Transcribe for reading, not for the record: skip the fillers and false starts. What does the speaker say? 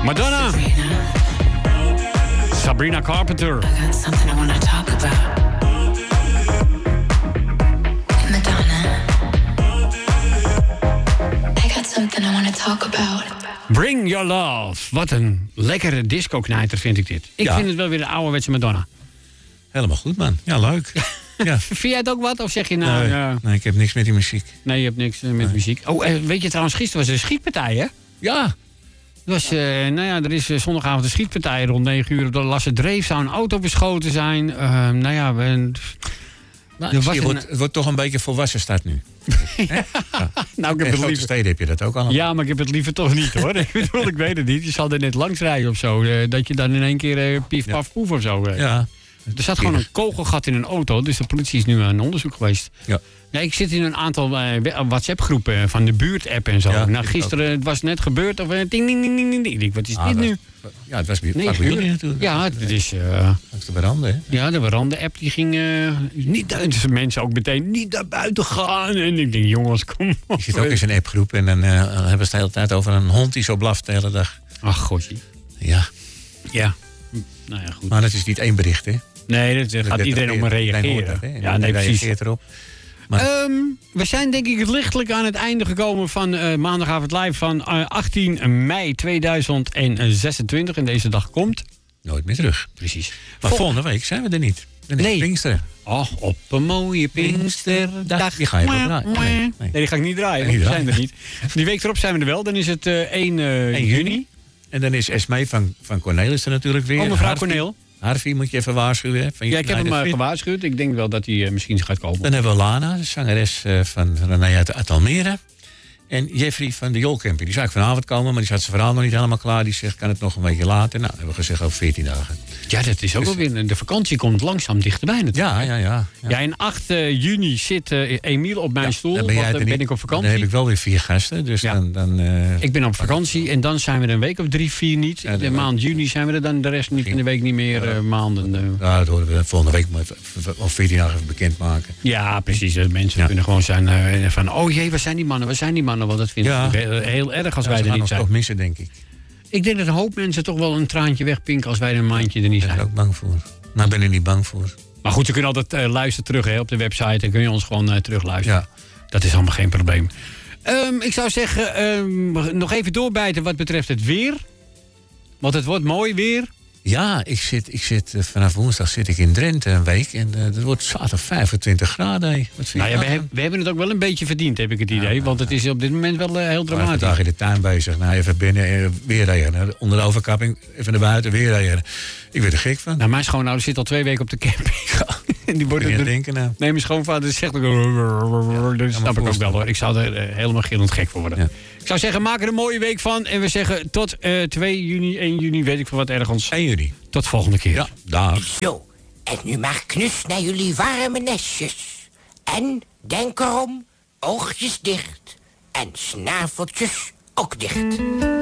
Madonna. Sabrina Carpenter. I got something I want to talk about. Madonna. I got something I want to talk about. Bring Your Love. Wat een lekkere disco-knijter vind ik dit. Ik vind het wel weer de ouderwetse Madonna. Helemaal goed, man. Ja, leuk. Ja. Vind jij het ook wat? Of zeg je nou... Nee, ik heb niks met die muziek. Nee, je hebt niks met muziek. Oh, weet je trouwens, gisteren was er een schietpartij, hè? Ja. Er is zondagavond een schietpartij rond 9 uur. Op de Lasse Dreef zou een auto beschoten zijn. Het wordt toch een beetje volwassen stad nu. Ja. Nou, ik heb in het grote liever... steden heb je dat ook allemaal. Ja, maar ik heb het liever toch niet, hoor. Ik weet het niet. Je zal er net langs rijden of zo. Dat je dan in één keer pief, paf, poef of zo. Ja. Er zat gewoon een kogelgat in een auto. Dus de politie is nu aan onderzoek geweest. Ja. Nee, ik zit in een aantal WhatsApp-groepen van de buurt-app en zo. Ja, nou, gisteren het was net gebeurd. Of ding, ding, ding, ding, ding. Wat is dit nu? Ja, het was bij 9 jullie uur. natuurlijk. Ja, het is... Dat is de veranda, hè? Ja, de veranda-app die ging niet... Dus mensen ook meteen niet naar buiten gaan. En ik denk, jongens, kom op. Je zit ook in zijn appgroep en dan hebben we het de hele tijd over een hond die zo blaft de hele dag. Ach, godje. Ja. Ja. Nou ja, goed. Maar dat is niet één bericht, hè? Nee, daar gaat iedereen op me reageren. Ja, nee, precies. Reageert erop. Maar... we zijn denk ik lichtelijk aan het einde gekomen van Maandagavond Live van 18 mei 2026. En deze dag komt... Nooit meer terug. Precies. Maar volgende week zijn we er niet. Dan is Pinksteren. Oh, op een mooie Pinksterdag. Die ga je wel draaien. Nee, die ga ik niet draaien. We zijn er niet. Die week erop zijn we er wel. Dan is het 1 juni. En dan is Esmee van Cornelis er natuurlijk weer. Oh, mevrouw Corneel. Harvey moet je even waarschuwen. Hè, ja, ik heb hem gewaarschuwd. Ik denk wel dat hij misschien gaat komen. Dan hebben we Lana, de zangeres van René uit Almere. En Jeffrey van de Jolkemper. Die zou ik vanavond komen, maar die had zijn verhaal nog niet helemaal klaar. Die zegt, kan het nog een beetje later? Nou, hebben we gezegd over 14 dagen. Ja, dat is ook wel weer... De vakantie komt langzaam dichterbij natuurlijk. Ja. Ja, en 8 juni zit Emiel op mijn stoel. Dan ben ik op vakantie. Dan heb ik wel weer 4 gasten. Dus dan ik ben op vakantie en dan zijn we er een week of 3, 4 niet. Ja, de maand juni zijn we er dan de rest niet in de week niet meer maanden. Ja, dat horen we volgende week over 14 dagen even bekendmaken. Ja, precies. Mensen kunnen gewoon zijn van... Oh jee, waar zijn die mannen? Want dat vind ik heel erg als wij er niet zijn. Ze gaan ons toch missen, denk ik. Ik denk dat een hoop mensen toch wel een traantje wegpinken als wij een maandje er niet zijn. Daar ben ik ook bang voor. Maar ik ben er niet bang voor. Maar goed, je kunt altijd luisteren terug op de website. Dan kun je ons gewoon terugluisteren. Ja. Dat is allemaal geen probleem. Ik zou zeggen, nog even doorbijten wat betreft het weer. Want het wordt mooi weer. Ja, ik zit vanaf woensdag zit ik in Drenthe een week. En het wordt zaterdag 25 graden. We hebben het ook wel een beetje verdiend, heb ik het idee. Want het is op dit moment wel heel dramatisch. Ik ben vandaag in de tuin bezig. Nou, even binnen, weer regenen. Onder de overkapping, even naar buiten, weer regenen. Ik werd er gek van. Nou, mijn schoonouder zit al 2 weken op de camping. En die wordt denken nou. Nee, mijn schoonvader zegt ook... Dat snap ik ook wel, hoor. Ik zou er helemaal gillend gek voor worden. Ja. Ik zou zeggen, maak er een mooie week van. En we zeggen tot 2 juni, 1 juni, weet ik veel wat ergens. 1 juni. Tot volgende keer. Ja, dag. Zo, en nu maar knus naar jullie warme nestjes. En denk erom, oogjes dicht. En snaveltjes ook dicht.